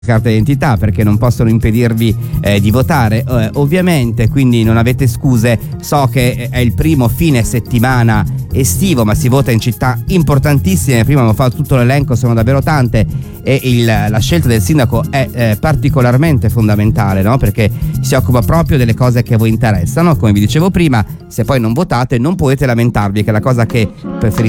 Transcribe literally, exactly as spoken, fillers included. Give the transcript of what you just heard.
carta d'identità, perché non possono impedirvi eh, di votare eh, ovviamente, quindi non avete scuse. So che è il primo fine settimana estivo, ma si vota in città importantissime. Prima abbiamo fatto tutto l'elenco, sono davvero tante, e il, la scelta del sindaco è eh, particolarmente fondamentale, no? Perché si occupa proprio delle cose che a voi interessano. Come vi dicevo prima, se poi non votate non potete lamentarvi, che è la cosa che preferite